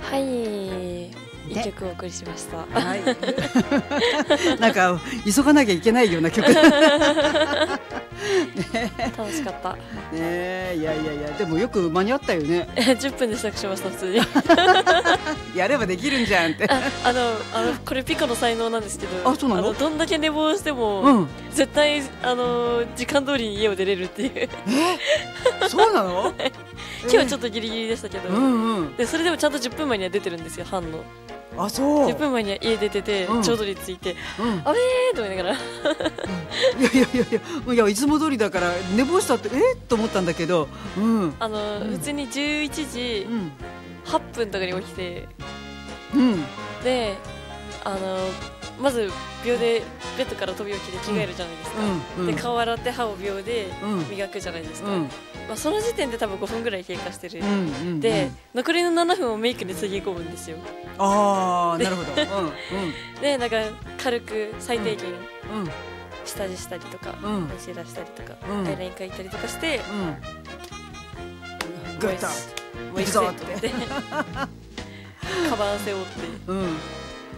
はい、一曲お送りしました。 はい。なんか急がなきゃいけないような曲。ね、 楽しかった。 ね、いやいやいや、でもよく間に合ったよね。 10分で支度しました普通に。 やればできるんじゃんって。 これピコの才能なんですけど、 あ、そうなの？ どんだけ寝坊しても、絶対時間通りに家を出れるっていう。 そうなの？ 今日はちょっとギリギリでしたけど、でそれでもちゃんと10分前には出てるんですよ、班の。 あ、そう。 10分前には家出てて、ちょうどに着いて、あれーと思いながら。いやいつも通りだから寝坊したってと思ったんだけど、 普通に11時8分とかに起きて、でまず秒でベッドから飛び起きて着替えるじゃないですか。で顔洗って歯を秒で磨くじゃないですか。その時点で多分5分ぐらい経過してる。で残りの7分をメイクにつぎ込むんですよ。 ああ、なるほど。 でなんか軽く最低限下地したりとかアイシェラしたりとかアイライン描いたりとかしてグッともう行くぞってカバン背負って